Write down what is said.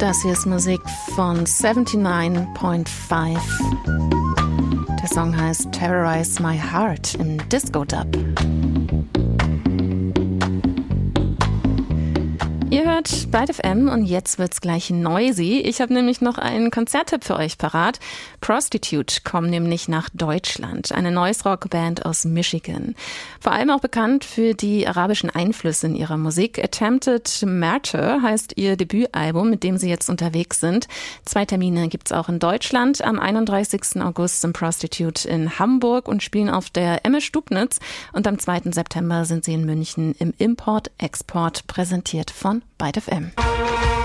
Das hier ist Musik von 79.5. Der Song heißt Terrorize My Heart im Disco-Dub. Ihr hört Byte FM und jetzt wird's gleich noisy. Ich habe nämlich noch einen Konzerttipp für euch parat. Prostitute kommen nämlich nach Deutschland. Eine Noise-Rock-Band aus Michigan. Vor allem auch bekannt für die arabischen Einflüsse in ihrer Musik. Attempted Murder heißt ihr Debütalbum, mit dem sie jetzt unterwegs sind. 2 Termine gibt's auch in Deutschland. Am 31. August sind Prostitute in Hamburg und spielen auf der Emme Stubnitz. Und am 2. September sind sie in München im Import-Export, präsentiert von Byte FM.